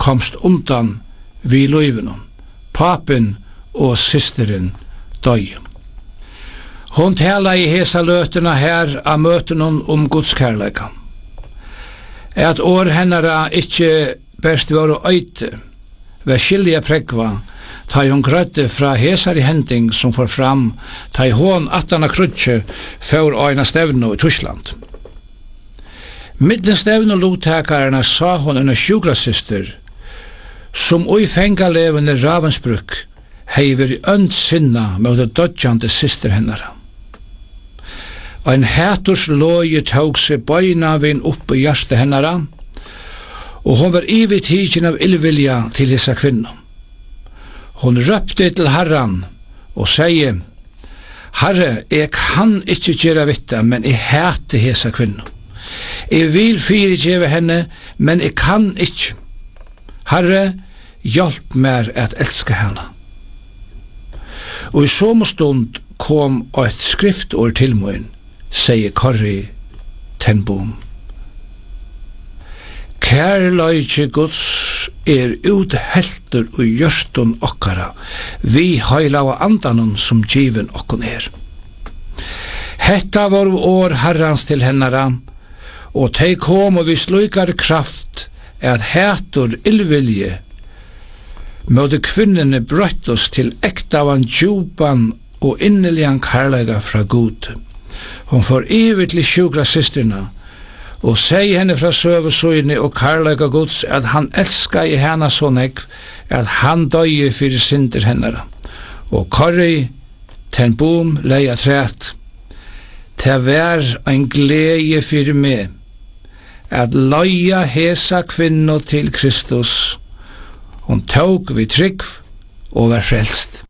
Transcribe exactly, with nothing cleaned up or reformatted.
komst undan vi løyvenon, papen og systeren døy. Hon tala i hesa løtena her av møtenon om Guds kærleika. At år hennara ikkje best var øyte, ved skilja prekva, ta hon grøtte fra hesar i hending som får fram, ta hon attana krutje for øyna stevno i Tyskland. Middelen stevno lottakarna sa hon en sjukrasyster, som ui fengalevende Ravensbrück heiver i ønd sinna med det dødjande syster hennara. Ein hæturs loje tåg seg bøyna vinn opp i hjärste hennara, og hon var ivig tidsin av illvilja til hessa kvinna. Hon røpte til Herran og sier, Herre, jeg kan ikkje gjøre vitta, men jeg hæte hessa kvinna. Jeg vil fyrirgjeve henne, men jeg kan ikkje. Herre, hjelp mer at elska henne. Og i samme stund kom et skriftord til min, sier Corrie ten Boom. Kærleiki Guds er utheltur og gjørstun okkara, vi heilava andanon som given okkon er. Hetta var år Herrans til hennara, og tei kom og vi slukar kraft at hætur illvilje møte kvinnene brøtt oss til ektavan djupan og inneligan kærleika fra Gud. Hon får evigt til sjukra systerna og seg henne fra søvesøyne og kærleika Guds at han elska i henne så nekv at han døye fyrir synder hennara. Og Corrie ten Boom leia træt. Det var ein glede fyrir meg at løya hesa kvinno til Kristus. Hon tåg vi trygg og var frelst.